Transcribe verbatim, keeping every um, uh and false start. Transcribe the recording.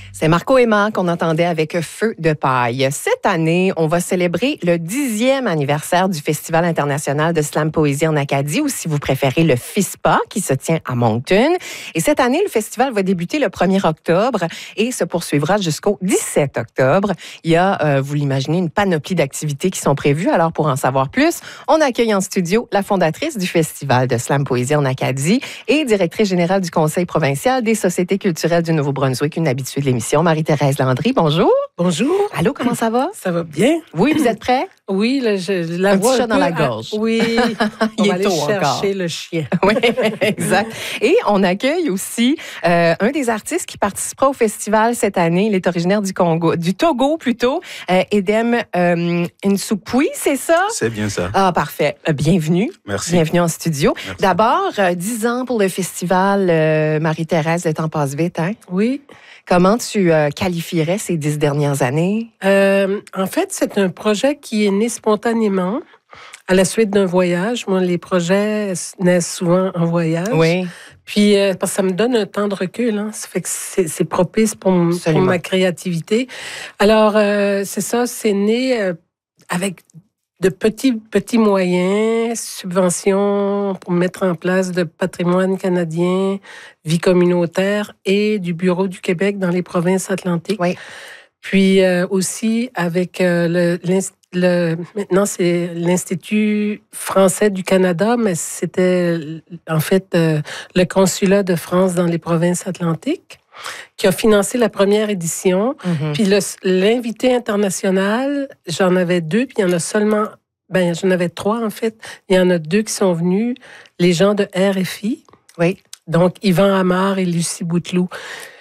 C'est Marco Aimant qu'on entendait avec Feu de paille. Cette année, on va célébrer le dixième anniversaire du Festival international de slam poésie en Acadie, ou si vous préférez, le FISPA, qui se tient à Moncton. Et cette année, le festival va débuter le premier octobre et se poursuivra jusqu'au dix-sept octobre. Il y a, euh, vous l'imaginez, une panoplie d'activités qui sont prévues. Alors, pour en savoir plus, on accueille en studio la fondatrice du Festival de slam poésie en Acadie et directrice générale du Conseil provincial des sociétés culturelles du Nouveau-Brunswick, une habituée de l'émission, Marie-Thérèse Landry. Bonjour. Bonjour. Allô, comment ça va? Ça va bien? Oui, vous êtes prêts? Oui, là, je, la un voix petit chat un dans la à... gorge. Oui, on Il va est aller tôt chercher encore. le chien. Oui, exact. Et on accueille aussi euh, un des artistes qui participera au festival cette année. Il est originaire du Congo, du Togo plutôt, euh, Edem euh, Nsukwi, c'est ça? C'est bien ça. Ah, parfait. Euh, bienvenue. Merci. Bienvenue en studio. Merci. D'abord, euh, dix ans pour le festival. Euh, Marie-Thérèse, le temps passe vite, hein? Oui. Comment tu euh, qualifierais ces dix dernières années? Euh, en fait, c'est un projet qui est né spontanément à la suite d'un voyage. Moi, les projets naissent souvent en voyage. Oui. Puis, euh, parce que ça me donne un temps de recul. Hein. Ça fait que c'est, c'est propice pour, pour ma créativité. Alors, euh, c'est ça, c'est né euh, avec de petits, petits moyens, subventions pour mettre en place de patrimoine canadien, vie communautaire et du Bureau du Québec dans les provinces atlantiques. Oui. Puis euh, aussi avec euh, le, le... Maintenant, c'est l'Institut français du Canada, mais c'était en fait euh, le consulat de France dans les provinces atlantiques qui a financé la première édition. Mm-hmm. Puis le, l'invité international, j'en avais deux, puis il y en a seulement... Ben, j'en avais trois, en fait. Il y en a deux qui sont venus, les gens de R F I. Oui. Donc, Yvan Amar et Lucie Bouteloup.